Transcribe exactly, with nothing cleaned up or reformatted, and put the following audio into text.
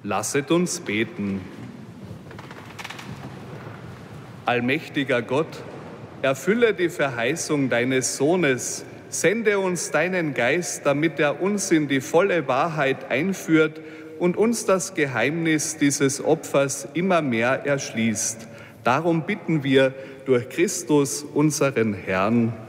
Lasset uns beten. Allmächtiger Gott, erfülle die Verheißung deines Sohnes, sende uns deinen Geist, damit er uns in die volle Wahrheit einführt und uns das Geheimnis dieses Opfers immer mehr erschließt. Darum bitten wir durch Christus, unseren Herrn.